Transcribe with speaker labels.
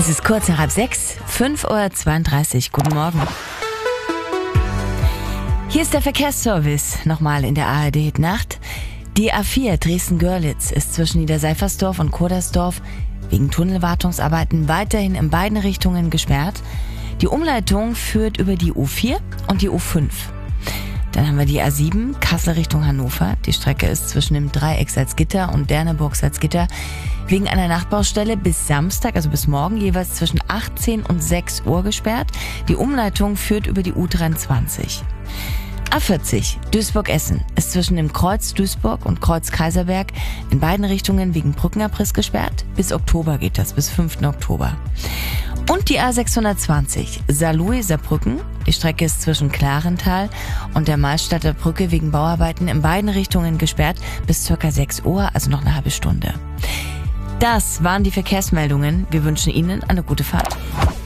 Speaker 1: Es ist kurz nach 6, 5:32 Uhr. Guten Morgen. Hier ist der Verkehrsservice, nochmal in der ARD Nacht. Die A4 Dresden-Görlitz ist zwischen Niederseifersdorf und Kodersdorf wegen Tunnelwartungsarbeiten weiterhin in beiden Richtungen gesperrt. Die Umleitung führt über die U4 und die U5. Dann haben wir die A7 Kassel Richtung Hannover. Die Strecke ist zwischen dem Dreieck Salzgitter und Derneburg Salzgitter wegen einer Nachtbaustelle bis Samstag, also bis morgen, jeweils zwischen 18 und 6 Uhr gesperrt. Die Umleitung führt über die U23. A40 Duisburg-Essen ist zwischen dem Kreuz Duisburg und Kreuz Kaiserberg in beiden Richtungen wegen Brückenabriss gesperrt. Bis Oktober geht das, bis 5. Oktober. Und die A620 Saarlouis-Saarbrücken. Die Strecke ist zwischen Klarental und der Mahlstadter Brücke wegen Bauarbeiten in beiden Richtungen gesperrt bis ca. 6 Uhr, also noch eine halbe Stunde. Das waren die Verkehrsmeldungen. Wir wünschen Ihnen eine gute Fahrt.